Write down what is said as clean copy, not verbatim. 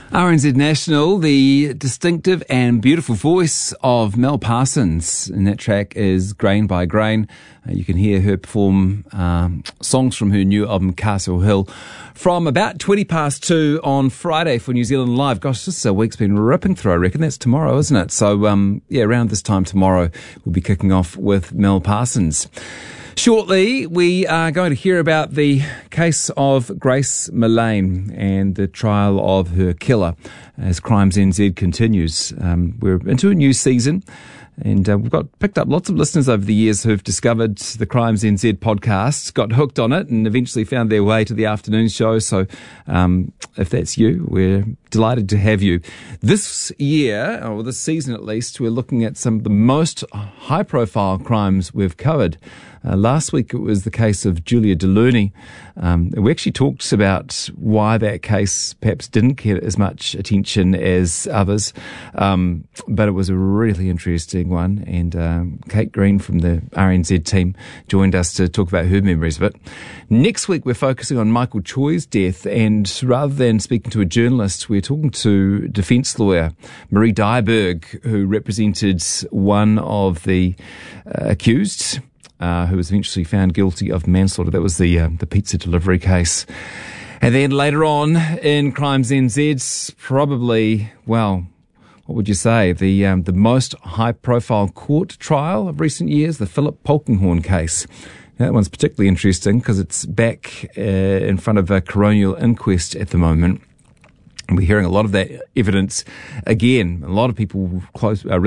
RNZ National, the distinctive and beautiful voice of Mel Parsons. And that track is Grain by Grain. You can hear her perform songs from her new album, Castle Hill, from about 2:20 on Friday for New Zealand Live. Gosh, this week's been ripping through, I reckon. That's tomorrow, isn't it? So, around this time tomorrow, we'll be kicking off with Mel Parsons. Shortly, we are going to hear about the case of Grace Millane and the trial of her killer as Crimes NZ continues. We're into a new season, and we've picked up lots of listeners over the years who've discovered the Crimes NZ podcast, got hooked on it, and eventually found their way to the afternoon show. So if that's you, we're delighted to have you. This year, or this season at least, we're looking at some of the most high-profile crimes we've covered. Last week it was the case of Julia Delaunay. We actually talked about why that case perhaps didn't get as much attention as others, but it was a really interesting one, and Kate Green from the RNZ team joined us to talk about her memories of it. Next week we're focusing on Michael Choi's death, and rather than speaking to a journalist, we're talking to defence lawyer Marie Dyberg, who represented one of the accused, who was eventually found guilty of manslaughter. That was the pizza delivery case. And then later on in Crimes NZ, probably, well, what would you say, the most high-profile court trial of recent years, the Philip Polkinghorne case. That one's particularly interesting because it's back in front of a coronial inquest at the moment. And we're hearing a lot of that evidence again. A lot of people